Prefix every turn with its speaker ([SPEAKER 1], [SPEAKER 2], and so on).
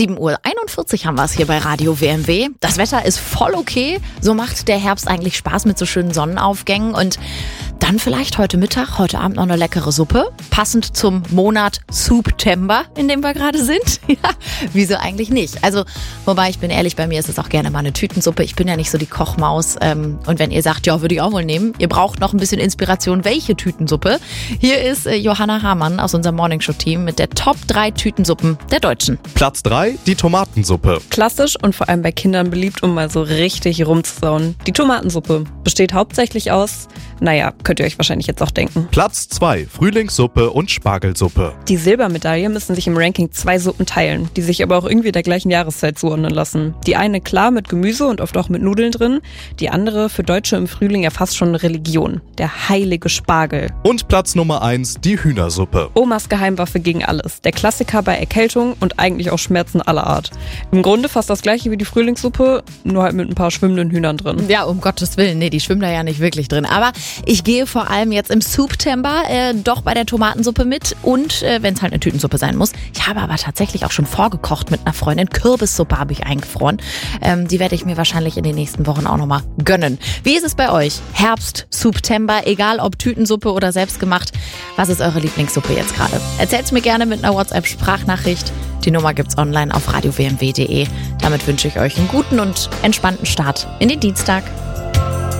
[SPEAKER 1] 7:41 Uhr haben wir es hier bei Radio WMW. Das Wetter ist voll okay. So macht der Herbst eigentlich Spaß mit so schönen Sonnenaufgängen. Und dann vielleicht heute Mittag, heute Abend noch eine leckere Suppe. Passend zum Monat September, in dem wir gerade sind. Ja, wieso eigentlich nicht? Also, wobei ich bin ehrlich, bei mir ist es auch gerne mal eine Tütensuppe. Ich bin ja nicht so die Kochmaus. Und wenn ihr sagt, ja, würde ich auch wohl nehmen. Ihr braucht noch ein bisschen Inspiration. Welche Tütensuppe? Hier ist Johanna Hamann aus unserem Morningshow-Team mit der Top 3 Tütensuppen der Deutschen.
[SPEAKER 2] Platz 3, die Tomatensuppe.
[SPEAKER 3] Klassisch und vor allem bei Kindern beliebt, um mal so richtig rumzusauen. Die Tomatensuppe besteht hauptsächlich aus, könnt ihr euch wahrscheinlich jetzt auch denken.
[SPEAKER 2] Platz 2, Frühlingssuppe und Spargelsuppe.
[SPEAKER 3] Die Silbermedaille müssen sich im Ranking 2 Suppen teilen, die sich aber auch irgendwie der gleichen Jahreszeit zuordnen lassen. Die eine klar mit Gemüse und oft auch mit Nudeln drin, die andere für Deutsche im Frühling ja fast schon eine Religion. Der heilige Spargel.
[SPEAKER 2] Und Platz Nummer 1, die Hühnersuppe.
[SPEAKER 3] Omas Geheimwaffe gegen alles. Der Klassiker bei Erkältung und eigentlich auch Schmerzen aller Art. Im Grunde fast das gleiche wie die Frühlingssuppe, nur halt mit ein paar schwimmenden Hühnern drin.
[SPEAKER 1] Ja, um Gottes Willen, nee, die schwimmen da ja nicht wirklich drin. Aber ich gehe vor allem jetzt im September doch bei der Tomatensuppe mit und wenn es halt eine Tütensuppe sein muss. Ich habe aber tatsächlich auch schon vorgekocht mit einer Freundin. Kürbissuppe habe ich eingefroren. Die werde ich mir wahrscheinlich in den nächsten Wochen auch nochmal gönnen. Wie ist es bei euch? Herbst, September, egal ob Tütensuppe oder selbstgemacht. Was ist eure Lieblingssuppe jetzt gerade? Erzählt's mir gerne mit einer WhatsApp-Sprachnachricht. Die Nummer gibt's online auf radiowmw.de. Damit wünsche ich euch einen guten und entspannten Start in den Dienstag.